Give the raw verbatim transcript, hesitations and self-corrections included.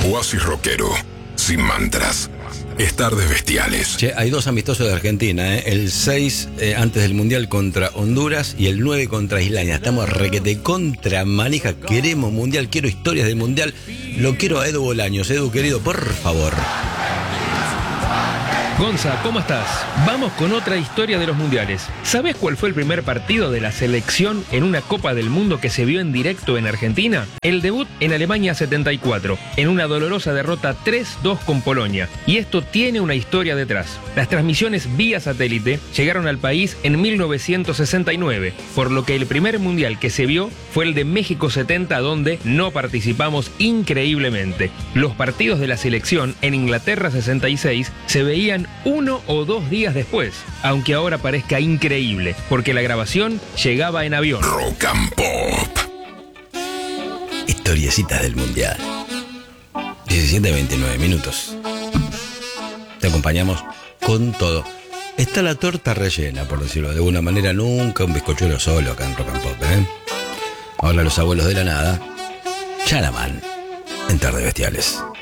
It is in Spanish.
Oasis rockero, sin mantras. Es Tardes Bestiales. Che, hay dos amistosos de Argentina, ¿eh? El seis eh, antes del Mundial contra Honduras y el nueve contra Islandia. Estamos requete contra manija. Queremos Mundial, quiero historias del Mundial. Lo quiero a Edu Bolaños. Edu, querido, por favor. Gonza, ¿cómo estás? Vamos con otra historia de los mundiales. ¿Sabés cuál fue el primer partido de la selección en una Copa del Mundo que se vio en directo en Argentina? El debut en Alemania setenta y cuatro, en una dolorosa derrota tres dos con Polonia. Y esto tiene una historia detrás. Las transmisiones vía satélite llegaron al país en mil novecientos sesenta y nueve, por lo que el primer mundial que se vio fue el de México setenta, donde no participamos increíblemente. Los partidos de la selección en Inglaterra sesenta y seis se veían uno o dos días después, aunque ahora parezca increíble, porque la grabación llegaba en avión. Rock and Pop. Historiecitas del Mundial. diecisiete a veintinueve minutos. Te acompañamos con todo. Está la torta rellena, por decirlo de alguna manera. Nunca un bizcochuelo solo acá en Rock and Pop, ¿eh? Ahora los abuelos de la nada. Chanaman, en Tardes Bestiales.